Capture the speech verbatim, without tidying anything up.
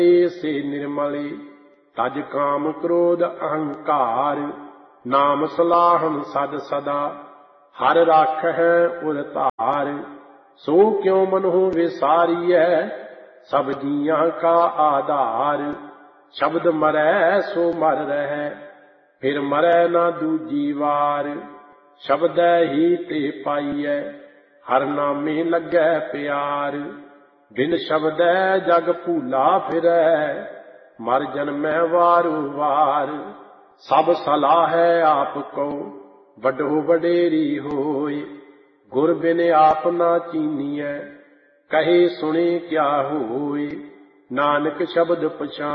से निर्मले तज काम क्रोध अहंकार। नाम सलाहन सद सदा हर राख है उर तार। सो क्यों मनो विसारिय सब जिया का आधार। शब्द मरै सो मर रहे फिर मरै ना दूजी वार। शब्द ही ते पाइय हर नामे लगे प्यार। बिन शब्द जग भूला फिरै मर जन्मै वारो वार। सब सलाह है आप को वडो वडेरी होय। गुर बिन आप ना चीनिय कहे सुने क्या होय। नानक शब्द पछान